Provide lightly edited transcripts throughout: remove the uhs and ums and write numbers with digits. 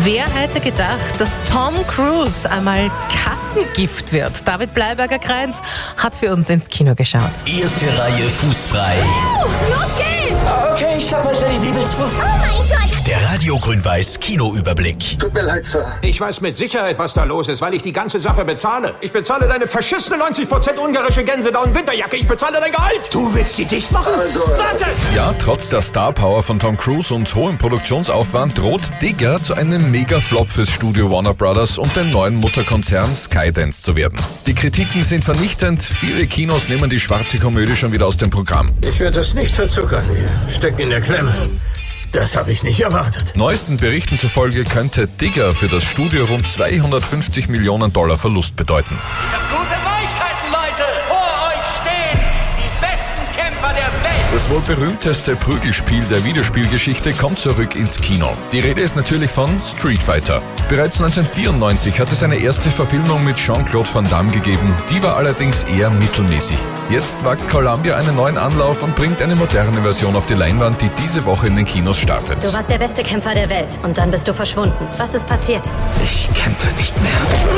Wer hätte gedacht, dass Tom Cruise einmal Kassengift wird? David Bleiberger-Kreins hat für uns ins Kino geschaut. Erste Reihe fußfrei. Los geht's! Okay, ich schlag mal schnell die Bibel zu. Oh mein Gott! Der Radio Grün-Weiß Kinoüberblick. Tut mir leid, Sir. Ich weiß mit Sicherheit, was da los ist, weil ich die ganze Sache bezahle. Ich bezahle deine verschissene 90% ungarische Gänsedown-Winterjacke. Ich bezahle dein Gehalt. Du willst sie dicht machen? Sag es! Ja, trotz der Star-Power von Tom Cruise und hohem Produktionsaufwand droht Digger zu einem Mega-Flop fürs Studio Warner Brothers und den neuen Mutterkonzern Skydance zu werden. Die Kritiken sind vernichtend. Viele Kinos nehmen die schwarze Komödie schon wieder aus dem Programm. Ich werde das nicht verzuckern. Wir stecken in der Klemme. Das habe ich nicht erwartet. Neuesten Berichten zufolge könnte Digger für das Studio rund $250 Millionen Verlust bedeuten. Ich habe gute Neuigkeiten, Leute! Vor euch stehen die besten Kämpfer der Welt! Das wohl berühmteste Prügelspiel der Videospielgeschichte kommt zurück ins Kino. Die Rede ist natürlich von Street Fighter. Bereits 1994 hat es eine erste Verfilmung mit Jean-Claude Van Damme gegeben. Die war allerdings eher mittelmäßig. Jetzt wagt Columbia einen neuen Anlauf und bringt eine moderne Version auf die Leinwand, die diese Woche in den Kinos startet. Du warst der beste Kämpfer der Welt und dann bist du verschwunden. Was ist passiert? Ich kämpfe nicht mehr.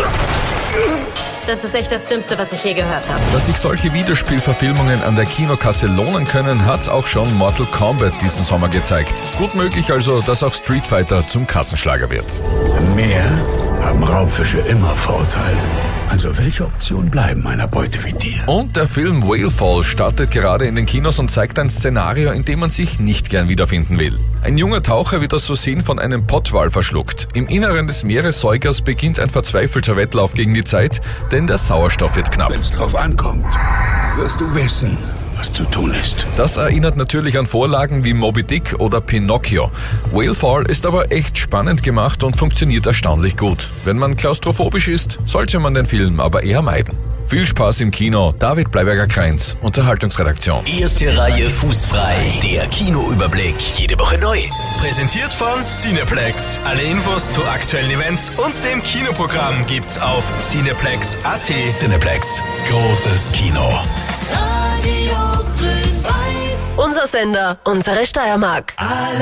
Das ist echt das Dümmste, was ich je gehört habe. Dass sich solche Videospielverfilmungen an der Kinokasse lohnen können, hat auch schon Mortal Kombat diesen Sommer gezeigt. Gut möglich also, dass auch Street Fighter zum Kassenschlager wird. Im Meer haben Raubfische immer Vorteile. Also welche Optionen bleiben einer Beute wie dir? Und der Film Whalefall startet gerade in den Kinos und zeigt ein Szenario, in dem man sich nicht gern wiederfinden will. Ein junger Taucher wird aus Versehen von einem Pottwal verschluckt. Im Inneren des Meeressäugers beginnt ein verzweifelter Wettlauf gegen die Zeit, denn der Sauerstoff wird knapp. Wenn's drauf ankommt, wirst du wissen, was zu tun ist. Das erinnert natürlich an Vorlagen wie Moby Dick oder Pinocchio. Whalefall ist aber echt spannend gemacht und funktioniert erstaunlich gut. Wenn man klaustrophobisch ist, sollte man den Film aber eher meiden. Viel Spaß im Kino. David Bleiberger-Kreins, Unterhaltungsredaktion. Erste Reihe fußfrei. Der Kinoüberblick. Jede Woche neu. Präsentiert von Cineplex. Alle Infos zu aktuellen Events und dem Kinoprogramm gibt's auf cineplex.at. Cineplex. Großes Kino. Radio Grün-Weiß. Unser Sender, unsere Steiermark.